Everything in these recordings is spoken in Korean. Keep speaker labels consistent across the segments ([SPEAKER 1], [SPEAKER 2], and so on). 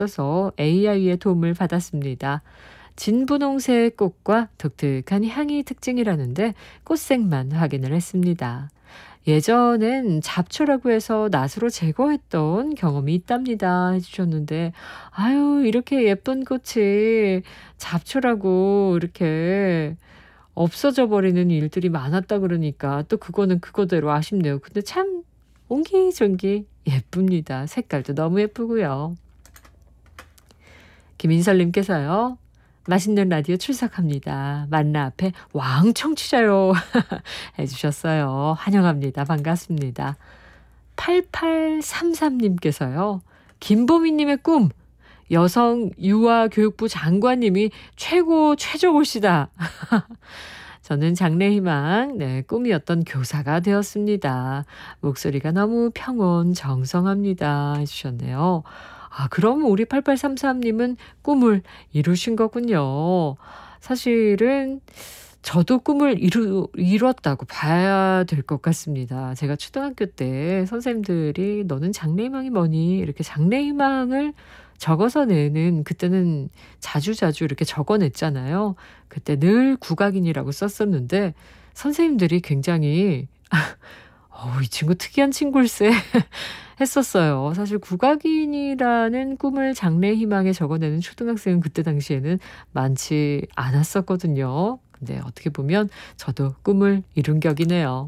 [SPEAKER 1] 써서 AI의 도움을 받았습니다. 진분홍색 꽃과 독특한 향이 특징이라는데 꽃색만 확인을 했습니다. 예전엔 잡초라고 해서 낫으로 제거했던 경험이 있답니다. 해주셨는데, 아유, 이렇게 예쁜 꽃이 잡초라고 이렇게 없어져 버리는 일들이 많았다 그러니까 또 그거는 그거대로 아쉽네요. 근데 참 옹기종기 예쁩니다. 색깔도 너무 예쁘고요. 김인설님께서요. 맛있는 라디오 출석합니다. 만나 앞에 왕 청취자요 해주셨어요. 환영합니다. 반갑습니다. 8833님께서요. 김보미님의 꿈 여성 유아교육부 장관님이 최고시다. 저는 장래희망 꿈이었던 교사가 되었습니다. 목소리가 너무 평온 정성합니다 해주셨네요. 아, 그럼 우리 8833님은 꿈을 이루신 거군요. 사실은 저도 꿈을 이뤘다고 봐야 될 것 같습니다. 제가 초등학교 때 선생님들이 너는 장래희망이 뭐니? 이렇게 장래희망을 적어서 내는 그때는 자주자주 이렇게 적어냈잖아요. 그때 늘 국악인이라고 썼었는데 선생님들이 굉장히 이 친구 특이한 친구일세 했었어요. 사실 국악인이라는 꿈을 장래희망에 적어내는 초등학생은 그때 당시에는 많지 않았었거든요. 근데 어떻게 보면 저도 꿈을 이룬 격이네요.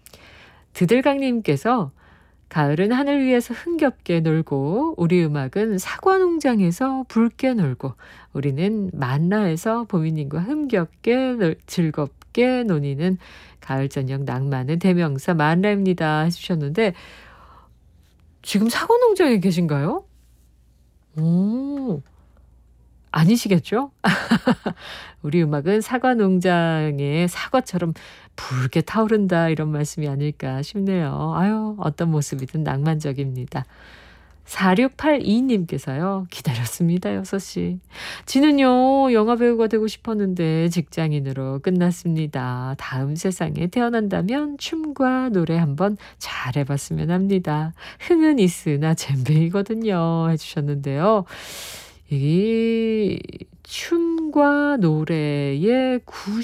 [SPEAKER 1] 드들강님께서 가을은 하늘 위에서 흥겹게 놀고 우리 음악은 사과농장에서 붉게 놀고 우리는 만나에서 보미님과 흥겹게 즐겁게 노니는 가을 저녁 낭만의 대명사 만라입니다 해주셨는데 지금 사과농장에 계신가요? 오, 아니시겠죠? 우리 음악은 사과농장에 사과처럼 붉게 타오른다 이런 말씀이 아닐까 싶네요. 아유, 어떤 모습이든 낭만적입니다. 4682님께서요. 기다렸습니다. 6시. 지는요. 영화배우가 되고 싶었는데 직장인으로 끝났습니다. 다음 세상에 태어난다면 춤과 노래 한번 잘해봤으면 합니다. 흥은 있으나 젬베이거든요. 해주셨는데요. 이 춤과 노래의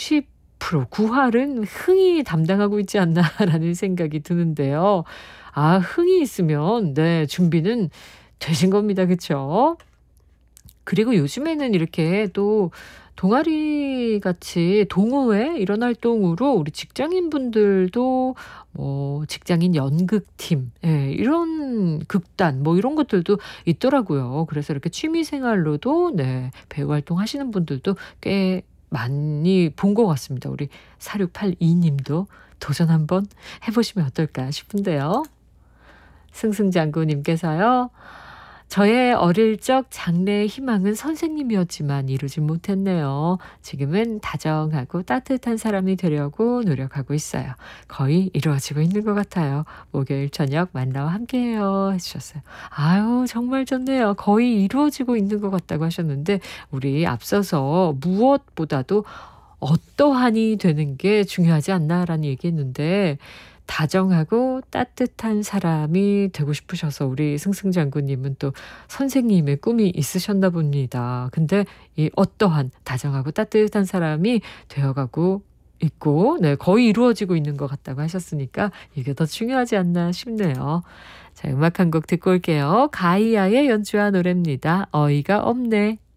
[SPEAKER 1] 9할은 흥이 담당하고 있지 않나라는 생각이 드는데요. 아, 흥이 있으면 준비는 되신 겁니다. 그쵸? 그리고 요즘에는 이렇게 또 동아리 같이 동호회 이런 활동으로 우리 직장인분들도 직장인 연극팀 이런 극단 이런 것들도 있더라고요. 그래서 이렇게 취미 생활로도 배우 활동하시는 분들도 꽤 많이 본 것 같습니다. 우리 4682님도 도전 한번 해보시면 어떨까 싶은데요. 승승장구님께서요. 저의 어릴 적 장래의 희망은 선생님이었지만 이루지 못했네요. 지금은 다정하고 따뜻한 사람이 되려고 노력하고 있어요. 거의 이루어지고 있는 것 같아요. 목요일 저녁 만나와 함께해요 해주셨어요. 아유 정말 좋네요. 거의 이루어지고 있는 것 같다고 하셨는데 우리 앞서서 무엇보다도 어떠한이 되는 게 중요하지 않나라는 얘기했는데 다정하고 따뜻한 사람이 되고 싶으셔서 우리 승승장구님은 또 선생님의 꿈이 있으셨나 봅니다. 근데 이 어떠한 다정하고 따뜻한 사람이 되어가고 있고 거의 이루어지고 있는 것 같다고 하셨으니까 이게 더 중요하지 않나 싶네요. 자, 음악 한 곡 듣고 올게요. 가이아의 연주한 노래입니다. 어이가 없네.